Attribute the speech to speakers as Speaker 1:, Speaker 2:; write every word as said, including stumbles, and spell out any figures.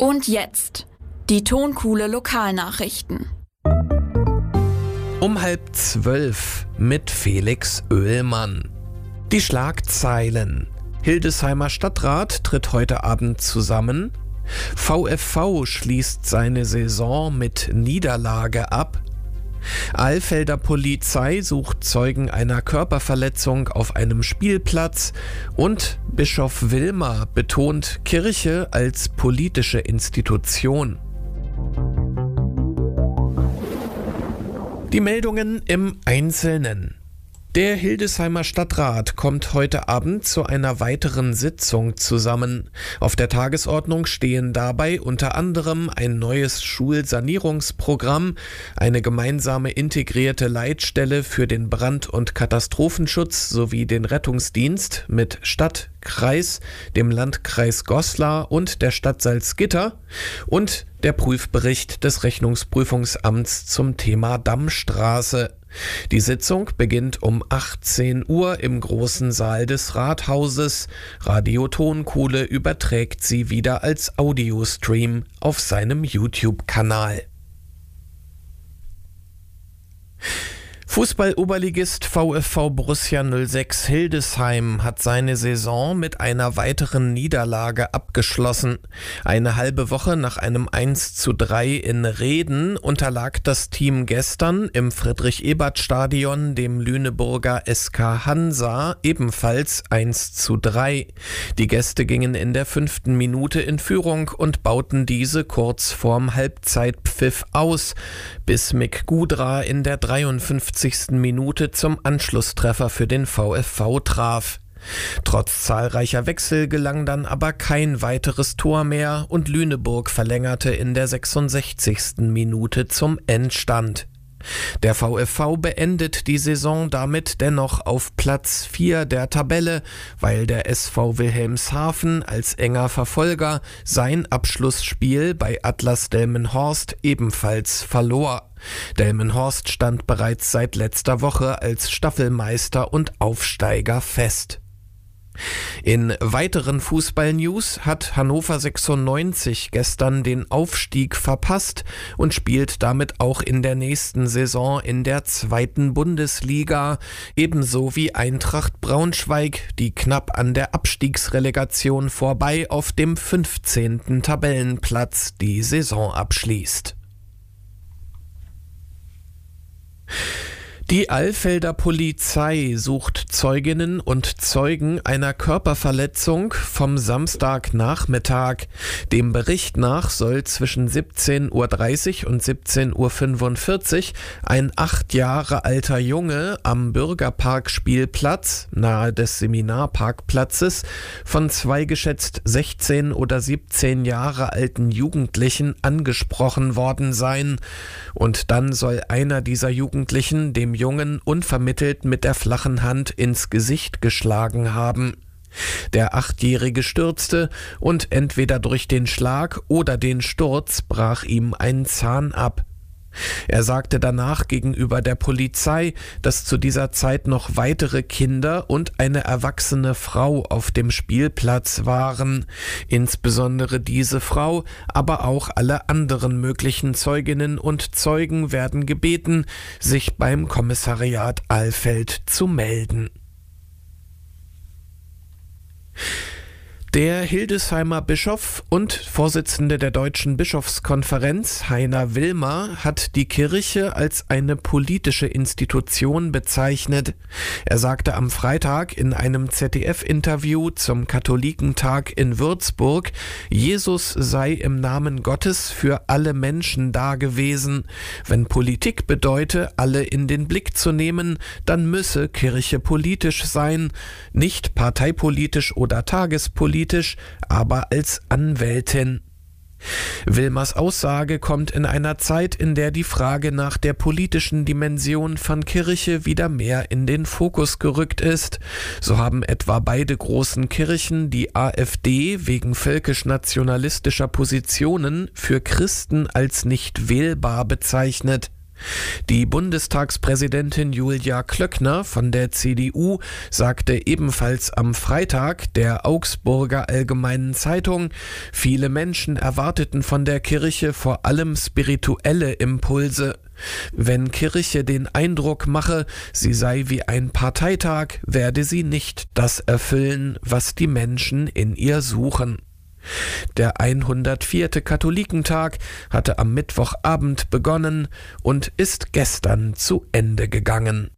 Speaker 1: Und jetzt die Tonkuhle Lokalnachrichten.
Speaker 2: Um halb zwölf mit Felix Oehlmann. Die Schlagzeilen. Hildesheimer Stadtrat tritt heute Abend zusammen. VfV schließt seine Saison mit Niederlage ab. Alfelder Polizei sucht Zeugen einer Körperverletzung auf einem Spielplatz und Bischof Wilmer betont Kirche als politische Institution. Die Meldungen im Einzelnen. Der Hildesheimer Stadtrat kommt heute Abend zu einer weiteren Sitzung zusammen. Auf der Tagesordnung stehen dabei unter anderem ein neues Schulsanierungsprogramm, eine gemeinsame integrierte Leitstelle für den Brand- und Katastrophenschutz sowie den Rettungsdienst mit Stadt, Kreis, dem Landkreis Goslar und der Stadt Salzgitter und der Prüfbericht des Rechnungsprüfungsamts zum Thema Dammstraße. Die Sitzung beginnt um achtzehn Uhr im großen Saal des Rathauses. Radio Tonkuhle überträgt sie wieder als Audiostream auf seinem YouTube-Kanal. Fußball-Oberligist VfV Borussia null sechs Hildesheim hat seine Saison mit einer weiteren Niederlage abgeschlossen. Eine halbe Woche nach einem eins zu drei in Reden unterlag das Team gestern im Friedrich-Ebert-Stadion dem Lüneburger S K Hansa ebenfalls eins zu drei. Die Gäste gingen in der fünften Minute in Führung und bauten diese kurz vorm Halbzeitpfiff aus, bis Mick Gudra in der dreiundfünfzigsten Minute zum Anschlusstreffer für den VfV traf. Trotz zahlreicher Wechsel gelang dann aber kein weiteres Tor mehr und Lüneburg verlängerte in der sechsundsechzigsten Minute zum Endstand. Der VfV beendet die Saison damit dennoch auf Platz vier der Tabelle, weil der S V Wilhelmshaven als enger Verfolger sein Abschlussspiel bei Atlas Delmenhorst ebenfalls verlor. Delmenhorst stand bereits seit letzter Woche als Staffelmeister und Aufsteiger fest. In weiteren Fußball-News hat Hannover sechsundneunzig gestern den Aufstieg verpasst und spielt damit auch in der nächsten Saison in der zweiten Bundesliga, ebenso wie Eintracht Braunschweig, die knapp an der Abstiegsrelegation vorbei auf dem fünfzehnten Tabellenplatz die Saison abschließt. Die Alfelder Polizei sucht Zeuginnen und Zeugen einer Körperverletzung vom Samstagnachmittag. Dem Bericht nach soll zwischen siebzehn Uhr dreißig und siebzehn Uhr fünfundvierzig ein acht Jahre alter Junge am Bürgerparkspielplatz nahe des Seminarparkplatzes von zwei geschätzt sechzehn oder siebzehn Jahre alten Jugendlichen angesprochen worden sein. Und dann soll einer dieser Jugendlichen dem Jungen unvermittelt mit der flachen Hand ins Gesicht geschlagen haben. Der Achtjährige stürzte und entweder durch den Schlag oder den Sturz brach ihm ein Zahn ab. Er sagte danach gegenüber der Polizei, dass zu dieser Zeit noch weitere Kinder und eine erwachsene Frau auf dem Spielplatz waren. Insbesondere diese Frau, aber auch alle anderen möglichen Zeuginnen und Zeugen werden gebeten, sich beim Kommissariat Alfeld zu melden. Der Hildesheimer Bischof und Vorsitzende der Deutschen Bischofskonferenz, Heiner Wilmer, hat die Kirche als eine politische Institution bezeichnet. Er sagte am Freitag in einem Z D F-Interview zum Katholikentag in Würzburg, Jesus sei im Namen Gottes für alle Menschen da gewesen. Wenn Politik bedeute, alle in den Blick zu nehmen, dann müsse Kirche politisch sein, nicht parteipolitisch oder tagespolitisch, aber als Anwältin. Wilmers Aussage kommt in einer Zeit, in der die Frage nach der politischen Dimension von Kirche wieder mehr in den Fokus gerückt ist. So haben etwa beide großen Kirchen die AfD wegen völkisch-nationalistischer Positionen für Christen als nicht wählbar bezeichnet. Die Bundestagspräsidentin Julia Klöckner von der C D U sagte ebenfalls am Freitag der Augsburger Allgemeinen Zeitung, viele Menschen erwarteten von der Kirche vor allem spirituelle Impulse. Wenn Kirche den Eindruck mache, sie sei wie ein Parteitag, werde sie nicht das erfüllen, was die Menschen in ihr suchen. Der hundertvierte Katholikentag hatte am Mittwochabend begonnen und ist gestern zu Ende gegangen.